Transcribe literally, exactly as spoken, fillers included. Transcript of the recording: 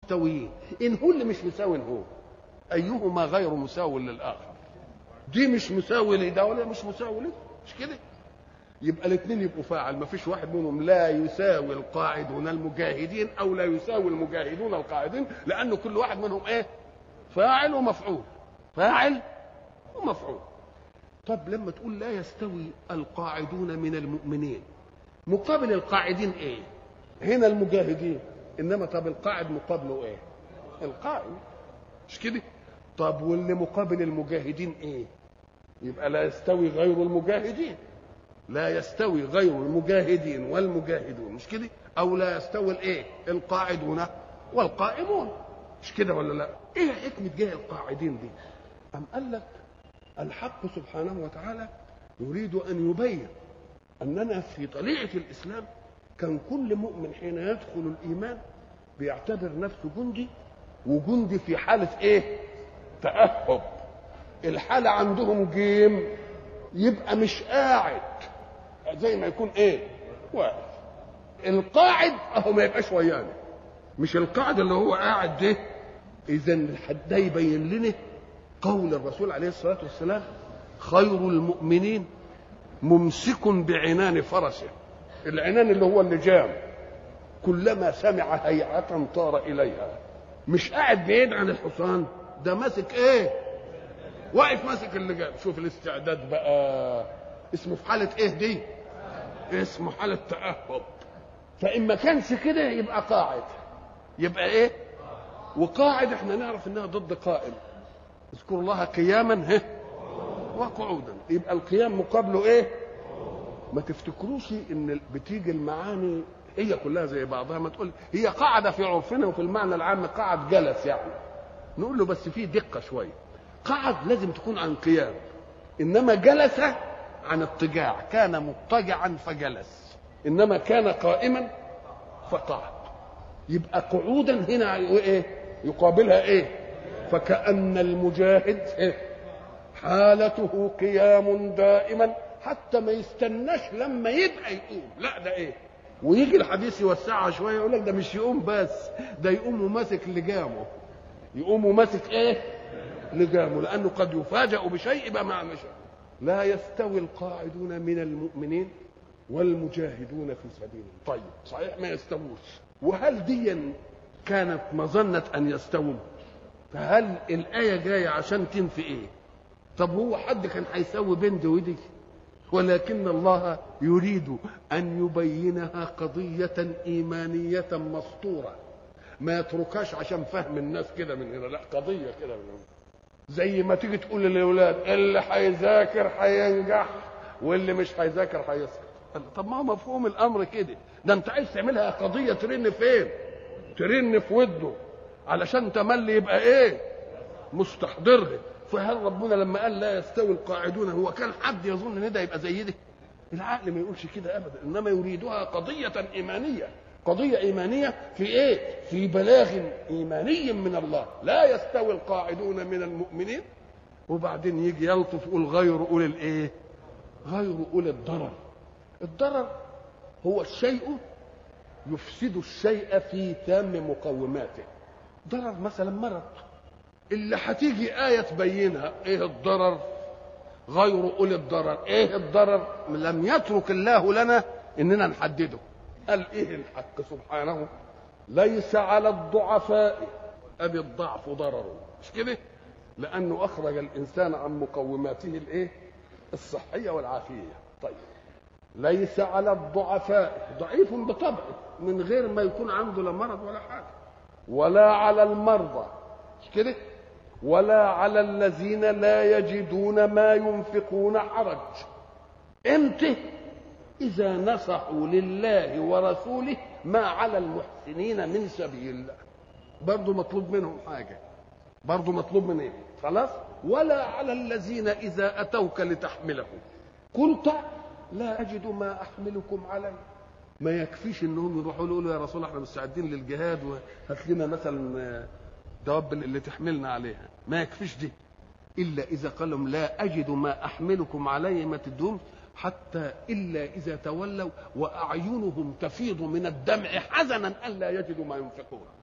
مستويين، ان هو اللي مش مساوي هو ايهما غير مساو للاخر؟ دي مش مساوي لده ولا مش مساوي لده، مش كده؟ يبقى الاثنين يبقوا فاعل، ما فيش واحد منهم لا يساوي القاعدون المجاهدين او لا يساوي المجاهدون القاعدين، لانه كل واحد منهم ايه؟ فاعل ومفعول، فاعل ومفعول. طب لما تقول لا يستوي القاعدون من المؤمنين، مقابل القاعدين ايه؟ هنا المجاهدين، انما طب القاعد مقابله ايه؟ القائم، مش كده؟ طب واللي مقابل المجاهدين ايه؟ يبقى لا يستوي غير المجاهدين، لا يستوي غير المجاهدين والمجاهدون، مش كده؟ او لا يستوي الايه؟ القاعدون والقائمون، مش كده ولا لا؟ ايه حكمه جاي القاعدين دي؟ ام قال لك الحق سبحانه وتعالى يريد ان يبين اننا في طليعه الاسلام كان كل مؤمن حين يدخل الايمان بيعتبر نفسه جندي، وجندي في حاله ايه؟ تأهب. الحاله عندهم جيم، يبقى مش قاعد زي ما يكون ايه؟ واقف. القاعد اهو ما يبقاش ويانا، مش القاعد اللي هو قاعد ده. اذا ده يبين لنا قول الرسول عليه الصلاه والسلام: خير المؤمنين ممسك بعنان فرسه. العنان اللي هو اللجام، كلما سمع هيعة طار اليها. مش قاعد بعيد عن الحصان، ده ماسك ايه؟ واقف ماسك اللجام. شوف الاستعداد بقى، اسمه في حاله ايه دي؟ اسمه حاله تأهب. فإن ما كانش كده يبقى قاعد. يبقى ايه؟ وقاعد احنا نعرف انها ضد قائم. اذكروا الله قياما ها وقعودا. يبقى القيام مقابله ايه؟ ما تفتكروش ان بتيجي المعاني هي كلها زي بعضها. ما تقول هي قاعده في عرفنا وفي المعنى العام قاعد جلس، يعني نقول له بس في دقه شويه. قعد لازم تكون عن قيام، انما جلس عن اضطجاع. كان مضطجعا فجلس، انما كان قائما فقعد. يبقى قعودا هنا ايه؟ يقابلها ايه؟ فكأن المجاهد إيه؟ حالته قيام دائما، حتى ما يستناش لما يبقى يقوم. لا ده ايه؟ ويجي الحديث يوسعها شويه يقول لك ده مش يقوم بس، ده يقوم وماسك لجامه. يقوم وماسك ايه؟ لجامه، لانه قد يفاجأ بشيء يبقى مع مشاء. لا يستوي القاعدون من المؤمنين والمجاهدون في سبيل الله. طيب صحيح ما يستووش. وهل دي كانت مظنة ان يستووا؟ فهل الآية جاية عشان تنفي ايه؟ طب هو حد كان هيسوي بين دي ودي؟ ولكن الله يريد ان يبينها قضية ايمانية مسطورة، ما يتركهاش عشان فهم الناس كده من هنا، لا قضية كده من هنا. زي ما تيجي تقول للاولاد اللي هيذاكر هينجح واللي مش هيذاكر هيسقط. طب ما هو مفهوم الامر كده. ده انت عايز تعملها قضية ترن فين؟ ترن في وده علشان تملي يبقى ايه؟ مستحضرها. فهل ربنا لما قال لا يستوي القاعدون هو كان حد يظن ان ده يبقى زي ده؟ العقل ما يقولش كده ابدا، انما يريدها قضيه ايمانيه. قضيه ايمانيه في ايه؟ في بلاغ ايماني من الله. لا يستوي القاعدون من المؤمنين، وبعدين يجي يلطف يقول غير اولي الايه؟ غير اولي الضرر. الضرر هو الشيء يفسد الشيء في تام مقوماته. ضرر مثلا مرض، اللي هتيجي آية تبينها ايه الضرر؟ غير أولي الضرر. ايه الضرر؟ لم يترك الله لنا اننا نحدده. قال ايه الحق سبحانه؟ ليس على الضعفاء ابي الضعف ضرر، مش كده؟ لانه اخرج الانسان عن مقوماته الايه؟ الصحية والعافية. طيب ليس على الضعفاء، ضعيف بطبعه من غير ما يكون عنده لا مرض ولا حاجة، ولا على المرضى، مش كده؟ ولا على الذين لا يجدون ما ينفقون حرج. امتى؟ اذا نصحوا لله ورسوله ما على المحسنين من سبيل. برضو مطلوب منهم حاجه، برضو مطلوب من ايه؟ خلاص. ولا على الذين اذا اتوك لتحملهم قلت لا اجد ما احملكم عليه. ما يكفيش انهم يروحوا يقولوا يا رسول الله احنا مستعدين للجهاد وهات لنا مثلا دواب اللي تحملنا عليها. ما يكفيش دي، الا اذا قال لهم لا اجد ما احملكم عليه ما تدوم، حتى الا اذا تولوا واعينهم تفيض من الدمع حزنا الا يجدوا ما ينفقون.